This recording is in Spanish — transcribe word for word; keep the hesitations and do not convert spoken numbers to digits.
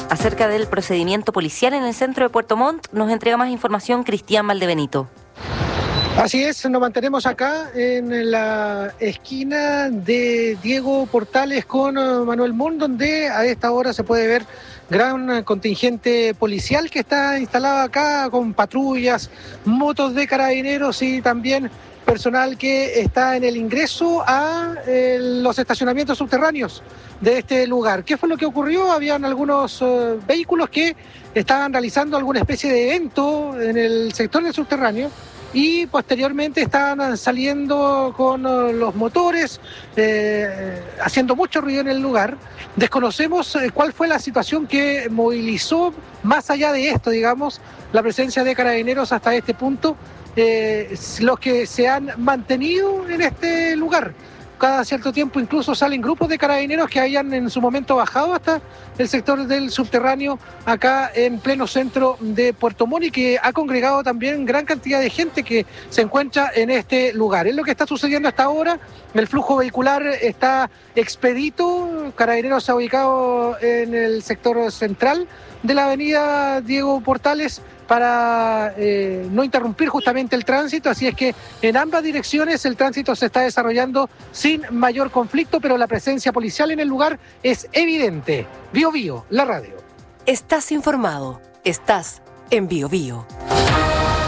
Acerca del procedimiento policial en el centro de Puerto Montt, nos entrega más información Cristian Valdebenito. Así es, nos mantenemos acá en la esquina de Diego Portales con Manuel Montt, donde a esta hora se puede ver gran contingente policial que está instalado acá con patrullas, motos de carabineros y también personal que está en el ingreso a eh, los estacionamientos subterráneos de este lugar. ¿Qué fue lo que ocurrió? Habían algunos uh, vehículos que estaban realizando alguna especie de evento en el sector del subterráneo y posteriormente estaban saliendo con uh, los motores, eh, haciendo mucho ruido en el lugar. Desconocemos eh, cuál fue la situación que movilizó, más allá de esto, digamos, la presencia de carabineros hasta este punto. Eh, los que se han mantenido en este lugar. Cada cierto tiempo incluso salen grupos de carabineros que hayan en su momento bajado hasta el sector del subterráneo acá en pleno centro de Puerto Montt y que ha congregado también gran cantidad de gente que se encuentra en este lugar. Es lo que está sucediendo hasta ahora. El flujo vehicular está expedito. Carabineros se ha ubicado en el sector central de la avenida Diego Portales para eh, no interrumpir justamente el tránsito, así es que en ambas direcciones el tránsito se está desarrollando sin mayor conflicto, pero la presencia policial en el lugar es evidente. Bio Bio, la radio. Estás informado, estás en Bio Bio.